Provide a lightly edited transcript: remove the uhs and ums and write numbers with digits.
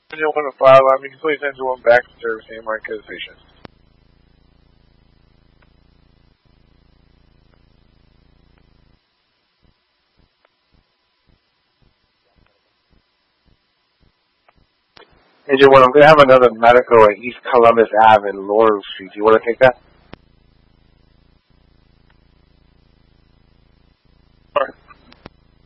Agent 105, I mean, please enter one back to service and mark as patient. Agent 1, I'm going to have another medical at East Columbus Ave in Laurel Street. Do you want to take that?